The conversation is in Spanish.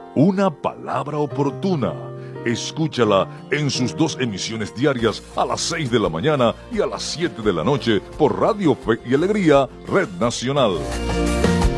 Una palabra oportuna. Escúchala en sus 2 emisiones diarias a las 6 de la mañana y a las 7 de la noche por Radio Fe y Alegría, Red Nacional.